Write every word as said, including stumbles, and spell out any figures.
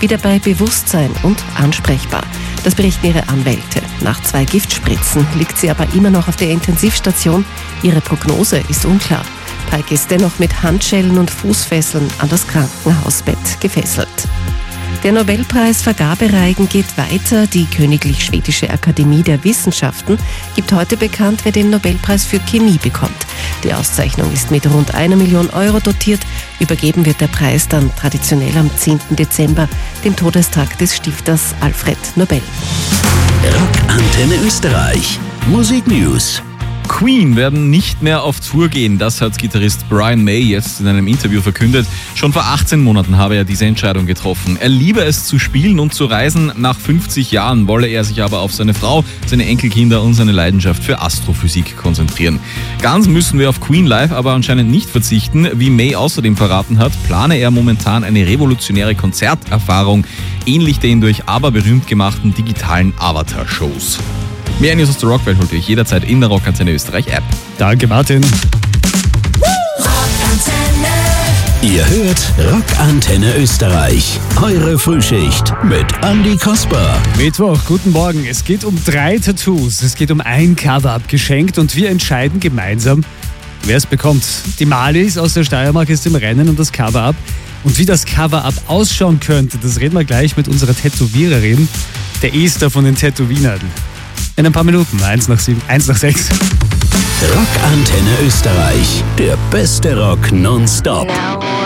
wieder bei Bewusstsein und ansprechbar. Das berichten ihre Anwälte. Nach zwei Giftspritzen liegt sie aber immer noch auf der Intensivstation. Ihre Prognose ist unklar. Pike ist dennoch mit Handschellen und Fußfesseln an das Krankenhausbett gefesselt. Der Nobelpreisvergabereigen geht weiter. Die Königlich Schwedische Akademie der Wissenschaften gibt heute bekannt, wer den Nobelpreis für Chemie bekommt. Die Auszeichnung ist mit rund einer Million Euro dotiert. Übergeben wird der Preis dann traditionell am zehnten Dezember, dem Todestag des Stifters Alfred Nobel. Rockantenne Österreich. Musik News. Queen werden nicht mehr auf Tour gehen, das hat Gitarrist Brian May jetzt in einem Interview verkündet. Schon vor achtzehn Monaten habe er diese Entscheidung getroffen. Er liebe es zu spielen und zu reisen. Nach fünfzig Jahren wolle er sich aber auf seine Frau, seine Enkelkinder und seine Leidenschaft für Astrophysik konzentrieren. Ganz müssen wir auf Queen Live aber anscheinend nicht verzichten. Wie May außerdem verraten hat, plane er momentan eine revolutionäre Konzerterfahrung, ähnlich den durch ABBA berühmt gemachten digitalen Avatar-Shows. Mehr News aus der Rockwelt holt ihr euch jederzeit in der Rockantenne Österreich App. Danke, Martin. Ihr hört Rockantenne Österreich. Eure Frühschicht mit Andi Kasper. Mittwoch, guten Morgen. Es geht um drei Tattoos. Es geht um ein Cover-Up geschenkt und wir entscheiden gemeinsam, wer es bekommt. Die Malis aus der Steiermark ist im Rennen um das Cover-Up. Und wie das Cover-Up ausschauen könnte, das reden wir gleich mit unserer Tätowiererin, der Esther von den Tätowierern. In ein paar Minuten, eins nach sieben, eins nach sechs. Rockantenne Österreich, der beste Rock nonstop.